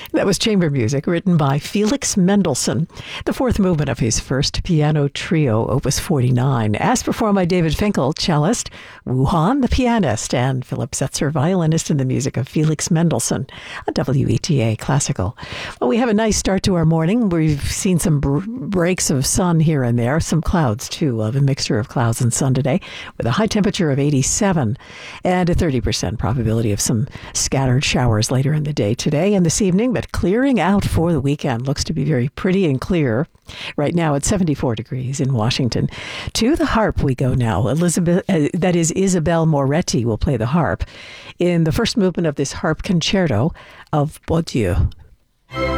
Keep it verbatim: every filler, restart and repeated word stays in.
That was chamber music written by Felix Mendelssohn, the fourth movement of his first piano trio, Opus forty-nine, as performed by David Finkel, cellist, Wu Han, the pianist, and Philip Setzer, violinist, in the music of Felix Mendelssohn, a W E T A classical. Well, we have a nice start to our morning. We've seen some br- breaks of sun here and there, some clouds too, of a mixture of clouds and sun today, with a high temperature of eighty-seven and a thirty percent probability of some scattered showers later in the day today and this evening, but clearing out for the weekend. Looks to be very pretty and clear. Right now it's seventy-four degrees in Washington. To the harp we go now. Elizabeth, uh, that is Isabel Moretti will play the harp in the first movement of this harp concerto of Baudieu.